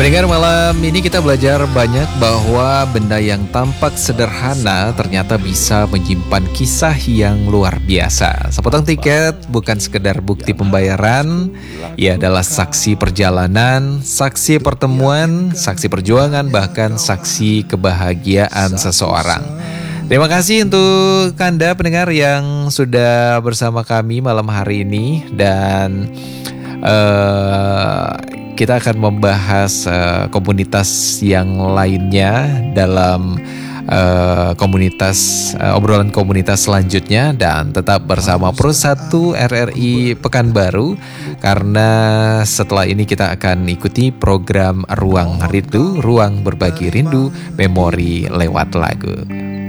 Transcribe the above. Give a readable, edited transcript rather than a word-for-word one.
Pendengar, malam ini kita belajar banyak bahwa benda yang tampak sederhana ternyata bisa menyimpan kisah yang luar biasa. Sepotong tiket bukan sekedar bukti pembayaran, ia adalah saksi perjalanan, saksi pertemuan, saksi perjuangan, bahkan saksi kebahagiaan seseorang. Terima kasih untuk Anda pendengar yang sudah bersama kami malam hari ini, dan kita akan membahas komunitas yang lainnya dalam obrolan komunitas selanjutnya, dan tetap bersama Pro 1 RRI Pekanbaru, karena setelah ini kita akan ikuti program Ruang Rindu, Ruang Berbagi Rindu, Memori lewat Lagu.